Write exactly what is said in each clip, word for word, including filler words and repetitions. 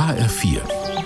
H R vier.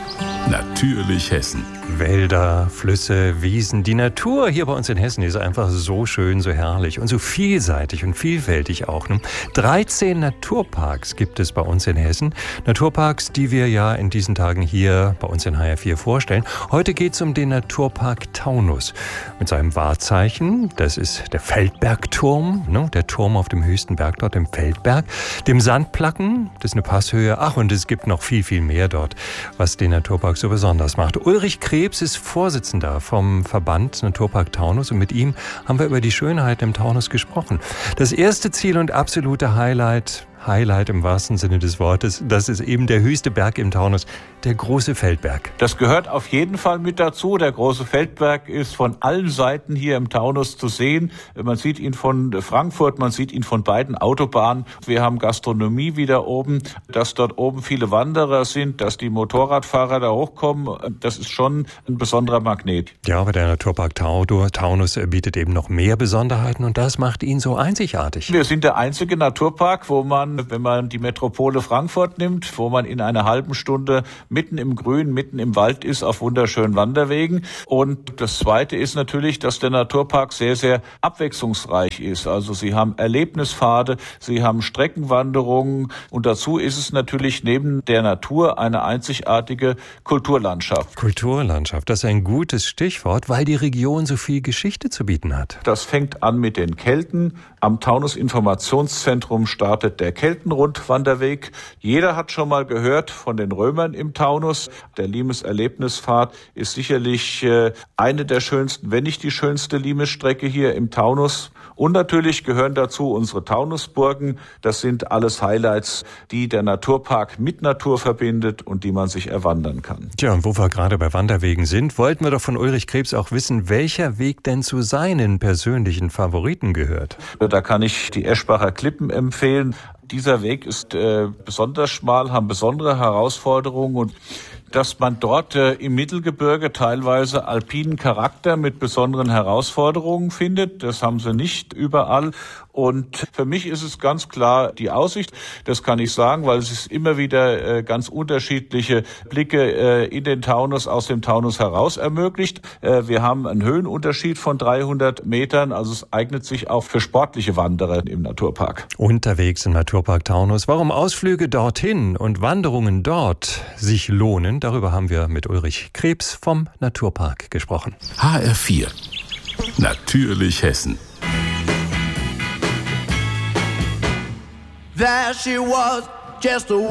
Natürlich Hessen. Wälder, Flüsse, Wiesen, die Natur hier bei uns in Hessen ist einfach so schön, so herrlich und so vielseitig und vielfältig auch. dreizehn Naturparks gibt es bei uns in Hessen. Naturparks, die wir ja in diesen Tagen hier bei uns in H R vier vorstellen. Heute geht es um den Naturpark Taunus mit seinem Wahrzeichen. Das ist der Feldbergturm, ne? Der Turm auf dem höchsten Berg dort, dem Feldberg. Dem Sandplatten, das ist eine Passhöhe. Ach, und es gibt noch viel, viel mehr dort, was den Naturpark so besonders macht. Ulrich Krebs ist Vorsitzender vom Verband Naturpark Taunus und mit ihm haben wir über die Schönheiten im Taunus gesprochen. Das erste Ziel und absolute Highlight, Highlight im wahrsten Sinne des Wortes, das ist eben der höchste Berg im Taunus, der große Feldberg. Das gehört auf jeden Fall mit dazu. Der große Feldberg ist von allen Seiten hier im Taunus zu sehen. Man sieht ihn von Frankfurt, man sieht ihn von beiden Autobahnen. Wir haben Gastronomie wieder oben, dass dort oben viele Wanderer sind, dass die Motorradfahrer da hochkommen. Das ist schon ein besonderer Magnet. Ja, aber der Naturpark Taunus bietet eben noch mehr Besonderheiten und das macht ihn so einzigartig. Wir sind der einzige Naturpark, wo man, wenn man die Metropole Frankfurt nimmt, wo man in einer halben Stunde mitten im Grün, mitten im Wald ist, auf wunderschönen Wanderwegen. Und das Zweite ist natürlich, dass der Naturpark sehr, sehr abwechslungsreich ist. Also Sie haben Erlebnispfade, Sie haben Streckenwanderungen und dazu ist es natürlich neben der Natur eine einzigartige Kulturlandschaft. Kulturlandschaft, das ist ein gutes Stichwort, weil die Region so viel Geschichte zu bieten hat. Das fängt an mit den Kelten. Am Taunus Informationszentrum startet der Keltenrundwanderweg. Jeder hat schon mal gehört von den Römern im Taunus. Der Limes-Erlebnispfad ist sicherlich äh, eine der schönsten, wenn nicht die schönste Limes-Strecke hier im Taunus. Und natürlich gehören dazu unsere Taunusburgen. Das sind alles Highlights, die der Naturpark mit Natur verbindet und die man sich erwandern kann. Tja, und wo wir gerade bei Wanderwegen sind, wollten wir doch von Ulrich Krebs auch wissen, welcher Weg denn zu seinen persönlichen Favoriten gehört. Da kann ich die Eschbacher Klippen empfehlen. Dieser Weg ist äh, besonders schmal, haben besondere Herausforderungen und dass man dort äh, im Mittelgebirge teilweise alpinen Charakter mit besonderen Herausforderungen findet. Das haben sie nicht überall. Und für mich ist es ganz klar die Aussicht. Das kann ich sagen, weil es ist immer wieder äh, ganz unterschiedliche Blicke äh, in den Taunus, aus dem Taunus heraus ermöglicht. Äh, wir haben einen Höhenunterschied von dreihundert Metern. Also es eignet sich auch für sportliche Wanderer im Naturpark. Unterwegs im Naturpark Taunus. Warum Ausflüge dorthin und Wanderungen dort sich lohnen, darüber haben wir mit Ulrich Krebs vom Naturpark gesprochen. H R vier. Natürlich Hessen. There she was, just a